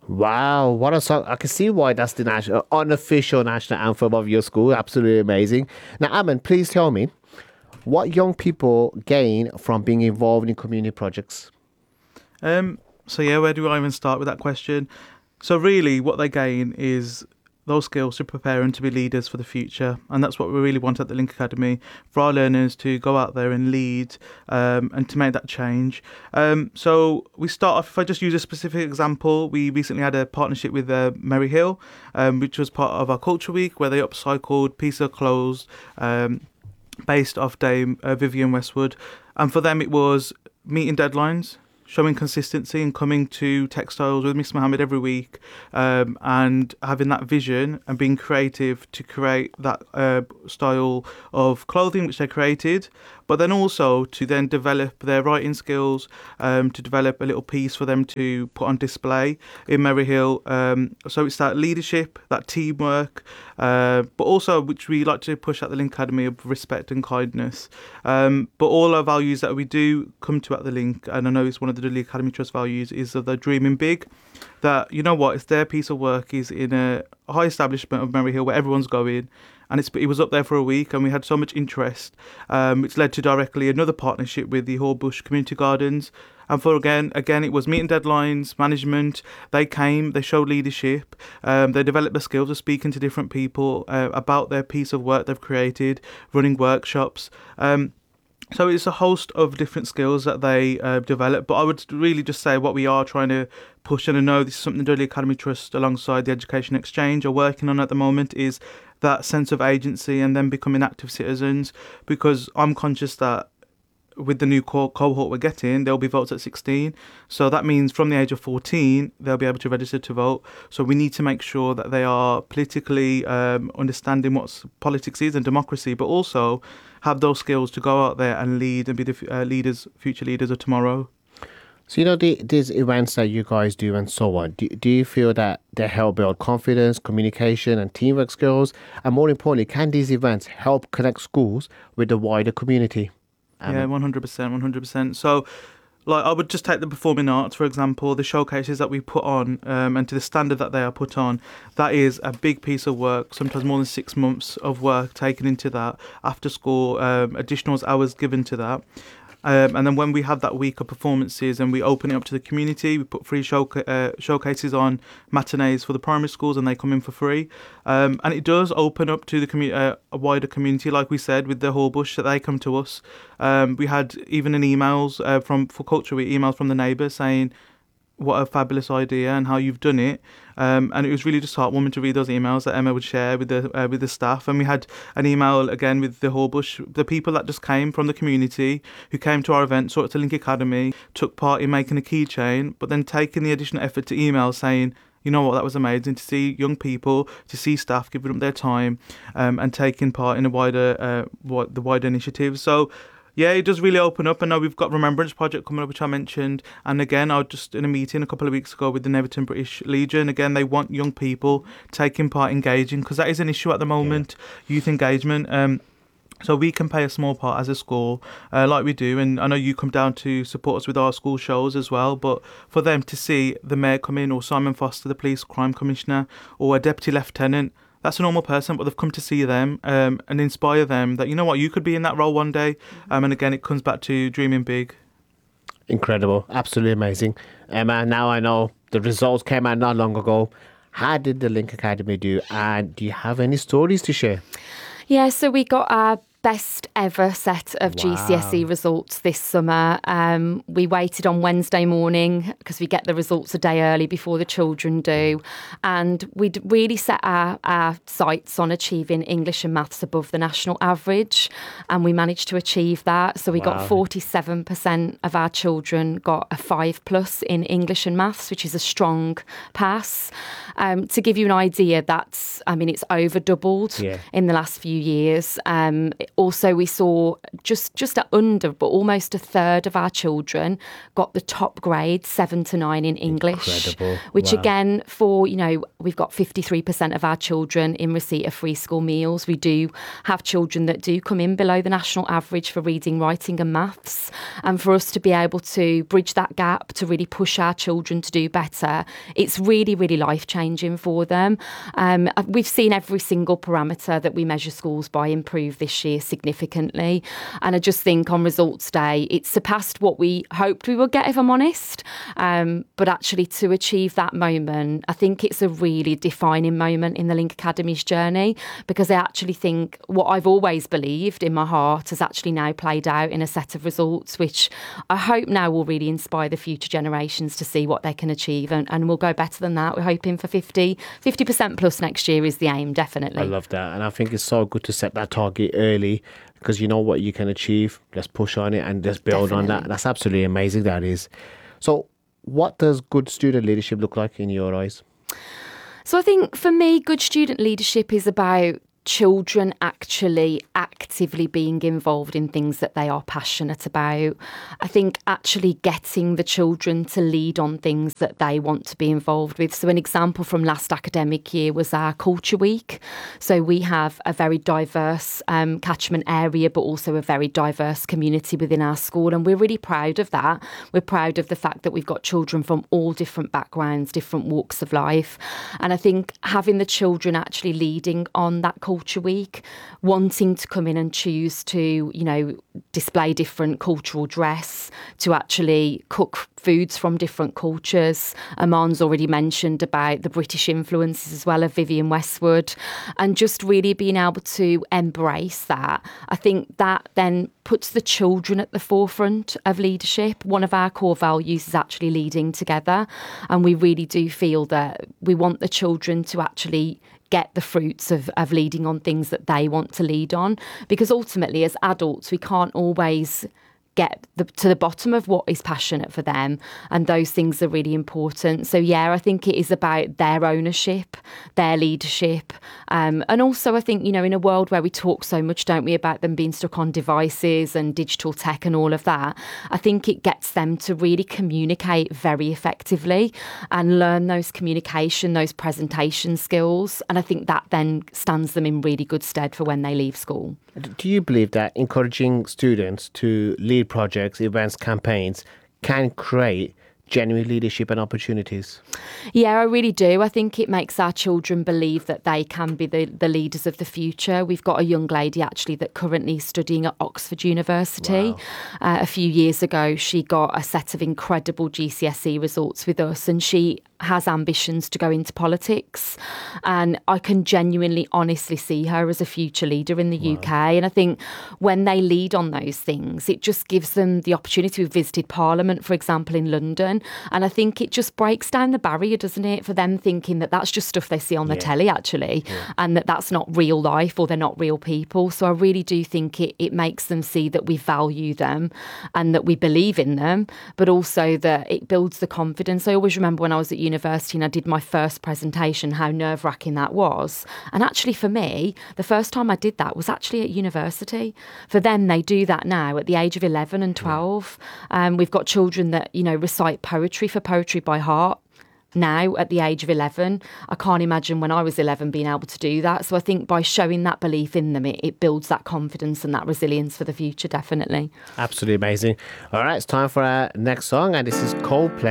Wow, what a song. I can see why that's the national, unofficial national anthem of your school. Absolutely amazing. Now, Aman, please tell me what young people gain from being involved in community projects. So yeah, where do I even start with that question? So really, what they gain is those skills to prepare them to be leaders for the future, and that's what we really want at the Link Academy, for our learners to go out there and lead, and to make that change. So we start off. If I just use a specific example, we recently had a partnership with Merry Hill, which was part of our Culture Week, where they upcycled piece of clothes based off Dame Vivienne Westwood, and for them it was meeting deadlines, showing consistency and coming to textiles with Miss Mohammed every week, and having that vision and being creative to create that style of clothing which they created, but then also to then develop their writing skills, to develop a little piece for them to put on display in Merry Hill. So it's that leadership, that teamwork, but also which we like to push at the Link Academy, of respect and kindness. But all our values that we do come to at the Link, and I know it's one of the Link Academy Trust values, is of the dreaming big. That, you know what, it's their piece of work is in a high establishment of Merry Hill where everyone's going, and it was up there for a week, and we had so much interest, which led to directly another partnership with the Horbush Community Gardens. And for again, it was meeting deadlines, management. They came, they showed leadership, they developed the skills of speaking to different people about their piece of work they've created, running workshops. So it's a host of different skills that they develop. But I would really just say what we are trying to push, and I know this is something the Dudley Academy Trust alongside the Education Exchange are working on at the moment, is that sense of agency and then becoming active citizens. Because I'm conscious that with the new cohort we're getting, there'll be votes at 16. So that means from the age of 14, they'll be able to register to vote. So we need to make sure that they are politically understanding what politics is and democracy, but also have those skills to go out there and lead and be the future leaders of tomorrow. So, these events that you guys do and so on, do you feel that they help build confidence, communication and teamwork skills? And more importantly, can these events help connect schools with the wider community? Yeah, 100%. So, like, I would just take the performing arts, for example, the showcases that we put on, and to the standard that they are put on, that is a big piece of work, sometimes more than 6 months of work taken into that, after school, additional hours given to that. And then when we have that week of performances and we open it up to the community, we put free showcases on matinees for the primary schools, and they come in for free. And it does open up to the a wider community, like we said, with the Horbush, that they come to us. We had even emails for Culture Week, emails from the neighbours saying, what a fabulous idea and how you've done it. And it was really just heartwarming to read those emails that Emma would share with the staff. And we had an email again with the Horbush, the people that just came from the community, who came to our event, saw it to Link Academy, took part in making a keychain, but then taking the additional effort to email saying, you know what, that was amazing to see young people, to see staff giving up their time, and taking part in the wider initiatives. So yeah, it does really open up. I know we've got Remembrance Project coming up, which I mentioned. And again, I was just in a meeting a couple of weeks ago with the Neverton British Legion. Again, they want young people taking part, engaging, because that is an issue at the moment, youth engagement. So we can play a small part as a school, like we do. And I know you come down to support us with our school shows as well. But for them to see the mayor come in, or Simon Foster, the police crime commissioner, or a deputy lieutenant, that's a normal person, but they've come to see them and inspire them that, you know what, you could be in that role one day. And again, it comes back to dreaming big. Incredible. Absolutely amazing. Emma, now I know the results came out not long ago. How did the Link Academy do? And do you have any stories to share? Yeah, so we got our best ever set of GCSE results this summer. We waited on Wednesday morning because we get the results a day early before the children do, and we'd really set our sights on achieving English and maths above the national average, and we managed to achieve that. So we got 47% of our children got a 5+ in English and maths, which is a strong pass. To give you an idea, it's over doubled in the last few years. also we saw just under, but almost a third of our children got the top grade, 7 to 9 in English. Incredible. Which Wow. again, for, we've got 53% of our children in receipt of free school meals. We do have children that do come in below the national average for reading, writing and maths. And for us to be able to bridge that gap, to really push our children to do better, it's really, really life-changing for them. We've seen every single parameter that we measure schools by improve this year significantly. And I just think on results day, it surpassed what we hoped we would get, if I'm honest. But actually to achieve that moment, I think it's a really defining moment in the Link Academy's journey, because I actually think what I've always believed in my heart has actually now played out in a set of results, which I hope now will really inspire the future generations to see what they can achieve, and we'll go better than that. We're hoping for 50% plus next year is the aim, definitely. I love that. And I think it's so good to set that target early, because you know what you can achieve. Let's push on it and just build on that. That's absolutely amazing, that is. So what does good student leadership look like in your eyes? So I think for me, good student leadership is about children actually actively being involved in things that they are passionate about. I think actually getting the children to lead on things that they want to be involved with. So an example from last academic year was our Culture Week. So we have a very diverse catchment area, but also a very diverse community within our school. And we're really proud of that. We're proud of the fact that we've got children from all different backgrounds, different walks of life. And I think having the children actually leading on that Culture Week, wanting to come in and choose to, display different cultural dress, to actually cook foods from different cultures. Aman's already mentioned about the British influences as well of Vivienne Westwood, and just really being able to embrace that. I think that then puts the children at the forefront of leadership. One of our core values is actually leading together, and we really do feel that we want the children to actually get the fruits of leading on things that they want to lead on, because ultimately as adults we can't always get to the bottom of what is passionate for them, and those things are really important. So I think it is about their ownership, their leadership, and also I think in a world where we talk so much, don't we, about them being stuck on devices and digital tech and all of that, I think it gets them to really communicate very effectively and learn those communication, those presentation skills, and I think that then stands them in really good stead for when they leave school. Do you believe that encouraging students to lead projects, events, campaigns can create genuine leadership and opportunities? Yeah, I really do. I think it makes our children believe that they can be the leaders of the future. We've got a young lady actually that currently is studying at Oxford University. Wow. A few years ago, she got a set of incredible GCSE results with us, and she has ambitions to go into politics, and I can genuinely, honestly see her as a future leader in the UK. And I think when they lead on those things, it just gives them the opportunity. We've visited Parliament, for example, in London, and I think it just breaks down the barrier, doesn't it, for them thinking that that's just stuff they see on the telly actually, and that's not real life, or they're not real people. So I really do think it makes them see that we value them and that we believe in them, but also that it builds the confidence. I always remember when I was at university and I did my first presentation, how nerve-wracking that was. And actually for me, the first time I did that was actually at university. For them, they do that now at the age of 11 and 12. We've got children that, recite poetry for Poetry by Heart now at the age of 11. I can't imagine when I was 11 being able to do that. So I think by showing that belief in them, it builds that confidence and that resilience for the future, definitely. Absolutely amazing. All right, it's time for our next song, and this is Coldplay.